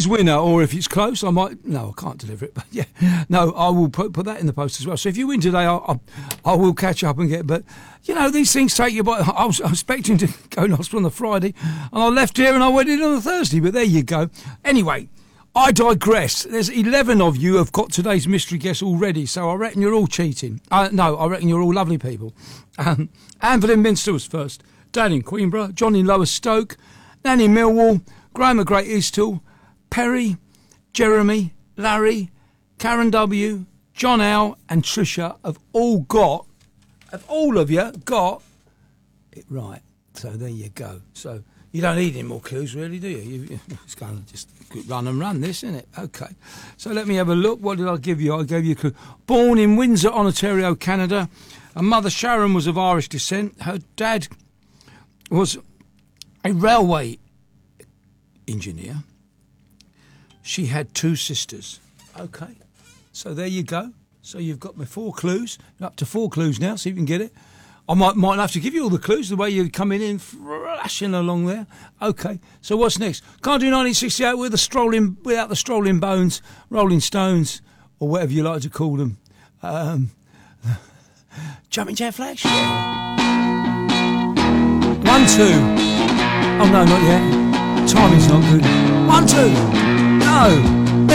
Today's winner, or if it's close, I might... No, I can't deliver it, but yeah. No, I will put that in the post as well. So if you win today, I will catch up and get... But, you know, these things take you by... I was expecting to go to hospital on the Friday, and I left here and I went in on the Thursday, but there you go. Anyway, I digress. There's 11 of you have got today's mystery guess already, so I reckon you're all cheating. No, I reckon you're all lovely people. Anne in Minster was first. Dan in Queenborough, John in Lower Stoke, Nan in Millwall, Graham at Great Eastall, Perry, Jeremy, Larry, Karen W, John Al and Trisha have all of you got it right. So there you go. So you don't need any more clues really, do you? It's going to just run and run this, isn't it? Okay. So let me have a look. What did I give you? I gave you a clue. Born in Windsor, Ontario, Canada. Her mother Sharon was of Irish descent. Her dad was a railway engineer. She had 2 sisters. Okay, so there you go. So you've got my 4 clues. You're up to 4 clues now, see if you can get it. I might have to give you all the clues the way you're coming in, flashing along there. Okay, so what's next? Can't do 1968 without the Strolling Bones, Rolling Stones, or whatever you like to call them. Jumping Jack Flash? Yeah. 1, 2. Oh, no, not yet. Timing's not good. 1, 2. No.